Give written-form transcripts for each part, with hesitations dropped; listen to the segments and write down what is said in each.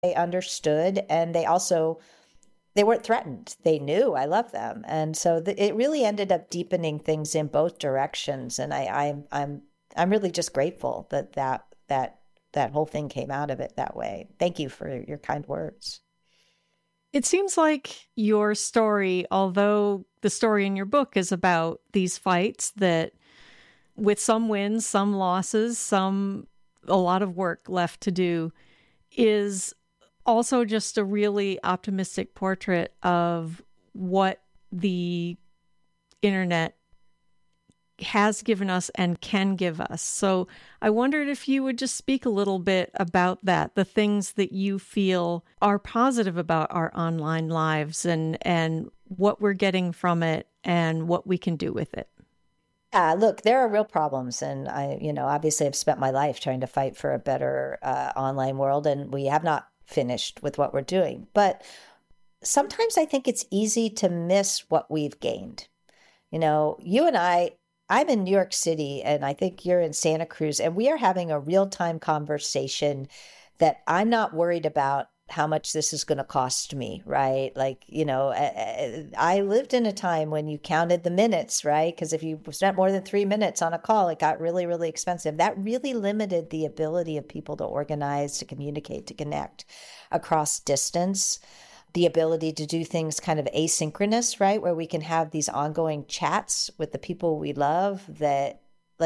They understood, and they weren't threatened. They knew I love them. And so it really ended up deepening things in both directions. And I'm really just grateful that whole thing came out of it that way. Thank you for your kind words. It seems like your story, although the story in your book is about these fights that with some wins, some losses, a lot of work left to do, is also just a really optimistic portrait of what the internet has given us and can give us. So I wondered if you would just speak a little bit about that, the things that you feel are positive about our online lives and what we're getting from it and what we can do with it. Look, there are real problems. And obviously I've spent my life trying to fight for a better online world, and we have not finished with what we're doing. But sometimes I think it's easy to miss what we've gained. You and I'm in New York City, and I think you're in Santa Cruz, and we are having a real-time conversation that I'm not worried about how much this is going to cost me, right? Like, I lived in a time when you counted the minutes, right? Because if you spent more than 3 minutes on a call, it got really, really expensive. That really limited the ability of people to organize, to communicate, to connect across distance. The ability to do things kind of asynchronous, right? Where we can have these ongoing chats with the people we love that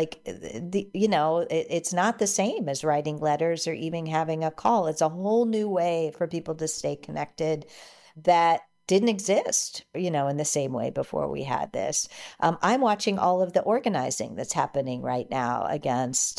it's not the same as writing letters or even having a call. It's a whole new way for people to stay connected that didn't exist, in the same way before we had this. I'm watching all of the organizing that's happening right now against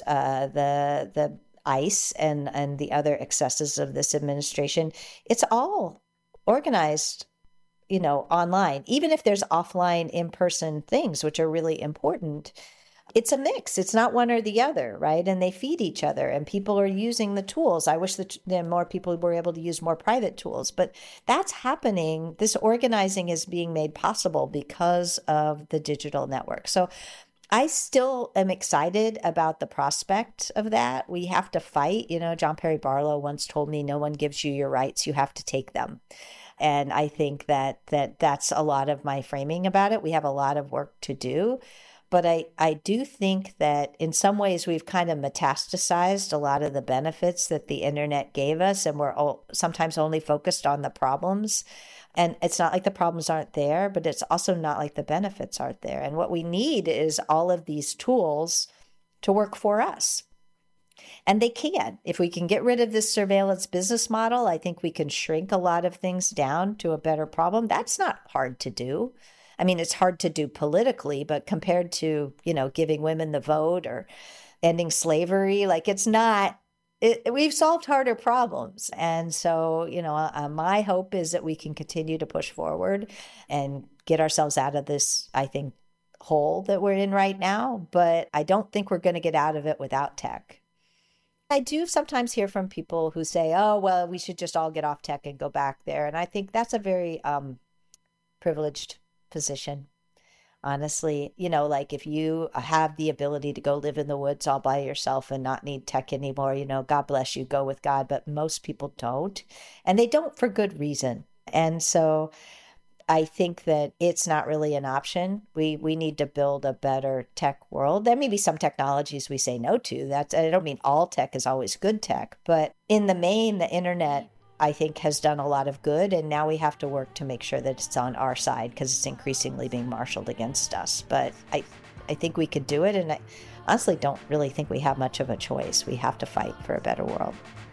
the ICE and the other excesses of this administration. It's all organized, online, even if there's offline in-person things, which are really important. It's a mix. It's not one or the other, right? And they feed each other, and people are using the tools. I wish that more people were able to use more private tools, but that's happening. This organizing is being made possible because of the digital network. So I still am excited about the prospect of that. We have to fight. John Perry Barlow once told me, no one gives you your rights, you have to take them. And I think that's a lot of my framing about it. We have a lot of work to do. But I do think that in some ways we've kind of metastasized a lot of the benefits that the internet gave us, and we're sometimes only focused on the problems. And it's not like the problems aren't there, but it's also not like the benefits aren't there. And what we need is all of these tools to work for us. And they can. If we can get rid of this surveillance business model, I think we can shrink a lot of things down to a better problem. That's not hard to do. I mean, it's hard to do politically, but compared to, giving women the vote or ending slavery, it's not. We've solved harder problems. And so, my hope is that we can continue to push forward and get ourselves out of this, I think, hole that we're in right now. But I don't think we're going to get out of it without tech. I do sometimes hear from people who say, oh, well, we should just all get off tech and go back there. And I think that's a very privileged position. Honestly, if you have the ability to go live in the woods all by yourself and not need tech anymore, God bless you, go with God. But most people don't, and they don't for good reason. And so I think that it's not really an option. We need to build a better tech world. There may be some technologies we say no to. I don't mean all tech is always good tech, but in the main, the internet, I think, has done a lot of good, and now we have to work to make sure that it's on our side because it's increasingly being marshaled against us. But I think we could do it, and I honestly don't really think we have much of a choice. We have to fight for a better world.